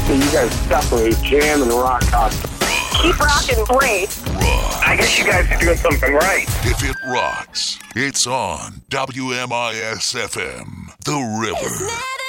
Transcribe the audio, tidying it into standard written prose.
You guys definitely jam and rock out. Keep rocking, great. I guess you guys are doing something right. If it rocks, it's on WMIS FM, The River.